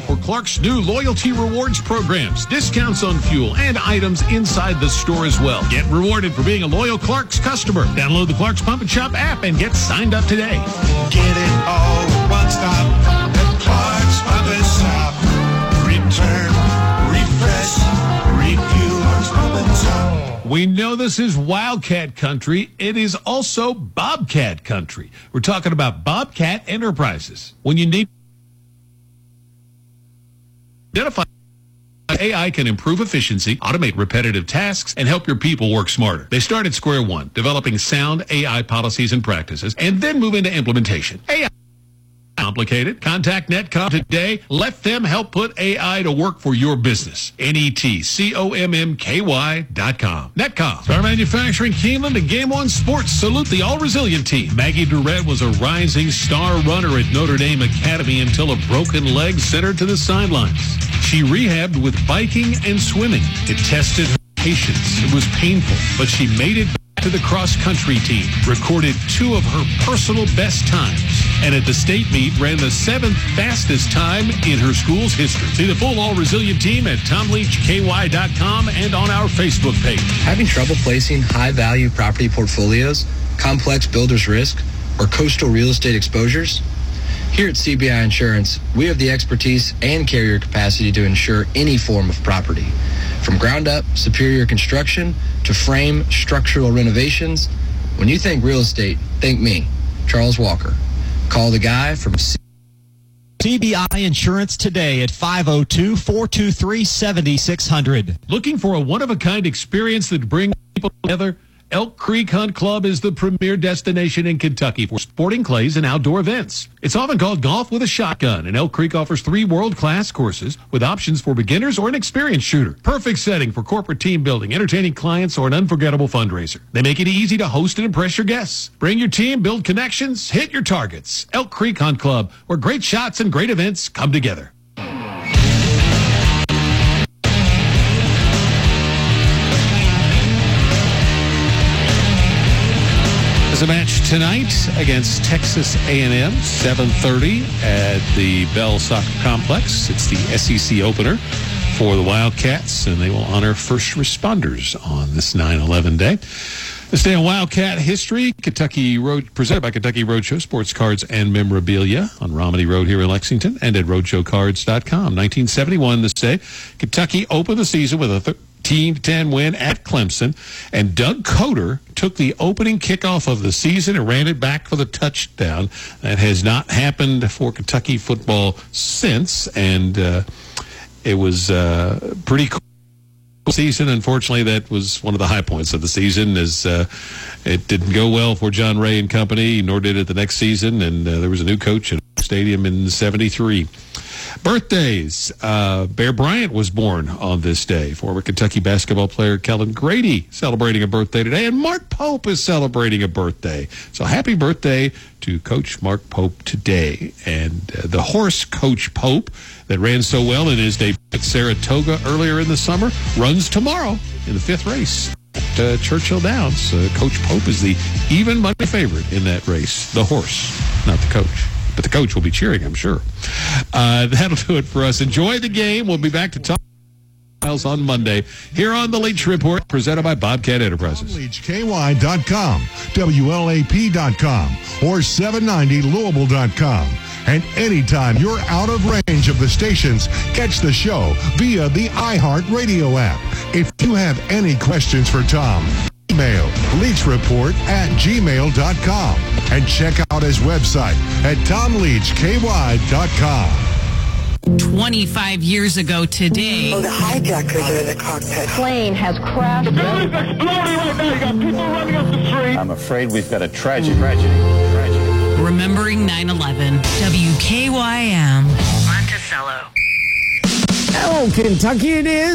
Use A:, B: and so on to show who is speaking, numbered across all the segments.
A: for Clark's new loyalty rewards programs, discounts on fuel, and items inside the store as well. Get rewarded for being a loyal Clark's customer. Download the Clark's Pump and Shop app and get signed up today.
B: Get it all at one stop at Clark's Pump and Shop. Return, refresh, refuel, Clark's Pump and Shop.
A: We know this is Wildcat country. It is also Bobcat country. We're talking about Bobcat Enterprises. When you need identify AI can improve efficiency, automate repetitive tasks, and help your people work smarter. They start at square one, developing sound AI policies and practices, and then move into implementation. AI complicated. Contact Netcom today. Let them help put AI to work for your business. NETCOMMKY.com. Netcom. Star Manufacturing, Keeneland, and Game One Sports salute the all-resilient team. Maggie Durrett was a rising star runner at Notre Dame Academy until a broken leg sent her to the sidelines. She rehabbed with biking and swimming. It tested her patience. It was painful, but she made it back to the cross-country team, recorded 2 of her personal best times, and at the state meet ran the 7th fastest time in her school's history. See the full all-resilient team at TomLeachKY.com and on our Facebook page.
C: Having trouble placing high-value property portfolios, complex builder's risk, or coastal real estate exposures? Here at CBI Insurance, we have the expertise and carrier capacity to insure any form of property. From ground-up, superior construction to frame structural renovations, when you think real estate, think me, Charles Walker. Call the guy from
D: CBI Insurance today at 502-423-7600.
A: Looking for a one-of-a-kind experience that brings people together? Elk Creek Hunt Club is the premier destination in Kentucky for sporting clays and outdoor events. It's often called golf with a shotgun, and Elk Creek offers 3 world-class courses with options for beginners or an experienced shooter. Perfect setting for corporate team building, entertaining clients, or an unforgettable fundraiser. They make it easy to host and impress your guests. Bring your team, build connections, hit your targets. Elk Creek Hunt Club, where great shots and great events come together. There's a match tonight against Texas A&M, 7:30 at the Bell Soccer Complex. It's the SEC opener for the Wildcats, and they will honor first responders on this 9/11 day. This day in Wildcat history, Kentucky Road, presented by Kentucky Roadshow Sports Cards and Memorabilia on Romney Road here in Lexington and at roadshowcards.com. 1971 this day, Kentucky opened the season with a 13-10 win at Clemson, and Doug Coder took the opening kickoff of the season and ran it back for the touchdown. That has not happened for Kentucky football since, and it was pretty cool season. Unfortunately, that was one of the high points of the season, as it didn't go well for John Ray and company, nor did it the next season, and there was a new coach at the stadium in 73. Birthdays. Bear Bryant was born on this day. Former Kentucky basketball player Kellen Grady celebrating a birthday today, and Mark Pope is celebrating a birthday. So happy birthday to Coach Mark Pope today. And the horse Coach Pope that ran so well in his debut at Saratoga earlier in the summer runs tomorrow in the 5th race at Churchill Downs. Coach Pope is the even money favorite in that race. The horse, not the coach. But the coach will be cheering, I'm sure. That'll do it for us. Enjoy the game. We'll be back to talk on Monday here on the Leach Report, presented by Bobcat Enterprises.
E: LeachKY.com, WLAP.com, or 790Louisville.com. And anytime you're out of range of the stations, catch the show via the iHeartRadio app. If you have any questions for Tom, email leachreport@gmail.com and check out his website at tomleachky.com.
F: 25 years ago today.
G: Oh, the hijackers are in the cockpit.
H: Plane has crashed.
I: The building's exploding right now. You got people running up the street.
J: I'm afraid we've got a tragedy.
F: Remembering 9/11. WKYM. Monticello.
K: Hello, Kentucky. It is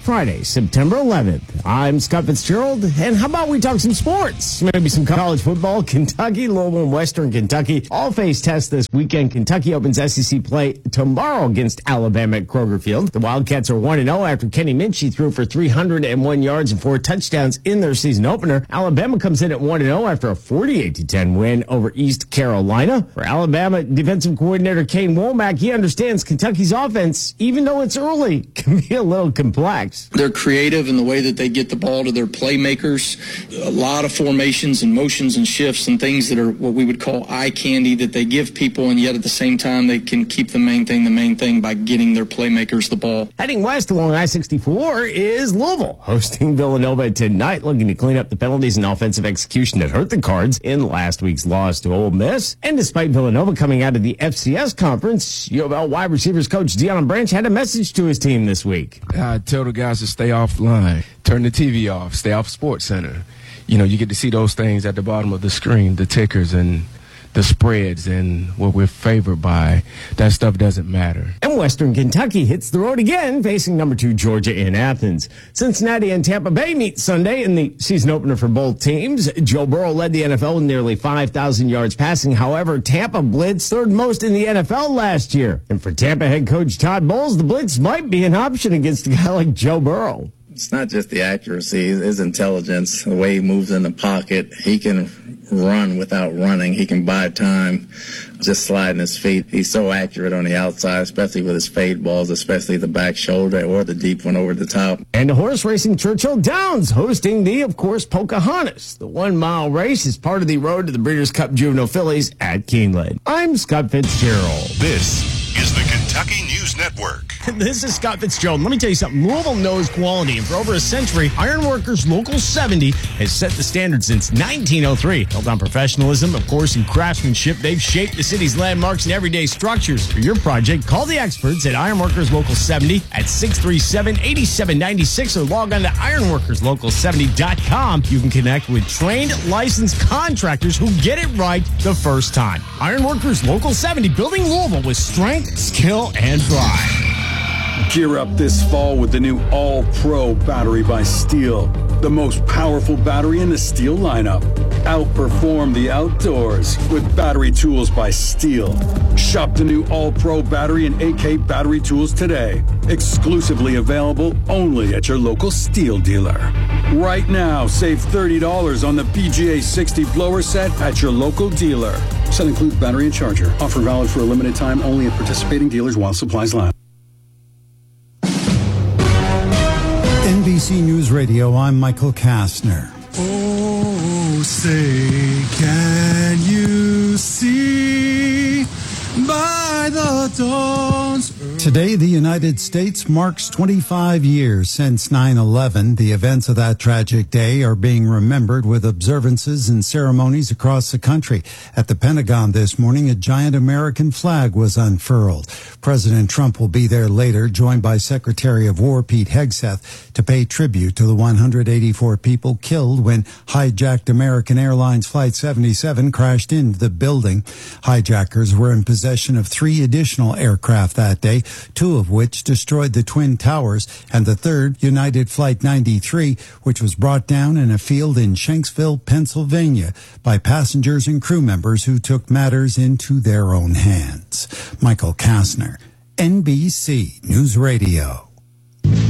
H: Friday, September 11th. I'm Scott Fitzgerald, and how about we talk some sports? Maybe some college football. Kentucky, Louisville, and Western Kentucky all face tests this weekend. Kentucky opens SEC play tomorrow against Alabama at Kroger Field. The Wildcats are 1-0 after Kenny Minchey threw for 301 yards and 4 touchdowns in their season opener. Alabama comes in at 1-0 after a 48-10 win over East Carolina. For Alabama defensive coordinator Kane Womack, he understands Kentucky's offense, even though it's early, can be a little complex.
J: They're creative in the way that they get the ball to their playmakers. A lot of formations and motions and shifts and things that are what we would call eye candy that they give people, and yet at the same time they can keep the main thing by getting their playmakers the ball.
H: Heading west along I-64 is Louisville, hosting Villanova tonight, looking to clean up the penalties and offensive execution that hurt the Cards in last week's loss to Ole Miss. And despite Villanova coming out of the FCS conference, U of L wide receivers coach Deion Branch had a message to his team this week.
K: I tell the guys to stay offline, turn the TV off, stay off Sports Center. You know, you get to see those things at the bottom of the screen, the tickers and the spreads and what we're favored by. That stuff doesn't matter.
H: And Western Kentucky hits the road again, facing number 2 Georgia in Athens. Cincinnati and Tampa Bay meet Sunday in the season opener for both teams. Joe Burrow led the NFL with nearly 5,000 yards passing. However, Tampa blitzed third most in the NFL last year. And for Tampa head coach Todd Bowles, the blitz might be an option against a guy like Joe Burrow.
L: It's not just the accuracy, his intelligence, the way he moves in the pocket. He can run without running. He can buy time just sliding his feet. He's so accurate on the outside, especially with his fade balls, especially the back shoulder or the deep one over the top.
H: And horse racing, Churchill Downs hosting the, of course, Pocahontas. The 1-mile race is part of the Road to the Breeders' Cup Juvenile Fillies at Keeneland. I'm Scott Fitzgerald.
E: This is the Kentucky News Network.
D: This is Scott Fitzgerald. Let me tell you something. Louisville knows quality, and for over a century, Ironworkers Local 70 has set the standard since 1903. Built on professionalism, of course, and craftsmanship, they've shaped the city's landmarks and everyday structures. For your project, call the experts at Ironworkers Local 70 at 637-8796 or log on to ironworkerslocal70.com. You can connect with trained, licensed contractors who get it right the first time. Ironworkers Local 70, building Louisville with strength, skill, and pride.
M: Gear up this fall with the new All-Pro battery by Steel. The most powerful battery in the Steel lineup. Outperform the outdoors with battery tools by Steel. Shop the new All-Pro battery and AK battery tools today. Exclusively available only at your local Steel dealer. Right now, save $30 on the PGA 60 blower set at your local dealer. Set includes battery and charger. Offer valid for a limited time only at participating dealers while supplies last.
N: NBC News Radio, I'm Michael Kastner.
B: Oh, say, can you see by the dawn's
N: Today, the United States marks 25 years since 9/11. The events of that tragic day are being remembered with observances and ceremonies across the country. At the Pentagon this morning, a giant American flag was unfurled. President Trump will be there later, joined by Secretary of War Pete Hegseth, to pay tribute to the 184 people killed when hijacked American Airlines Flight 77 crashed into the building. Hijackers were in possession of 3 additional aircraft that day, 2 of which destroyed the Twin Towers, and the third, United Flight 93, which was brought down in a field in Shanksville, Pennsylvania, by passengers and crew members who took matters into their own hands. Michael Kastner, NBC News Radio.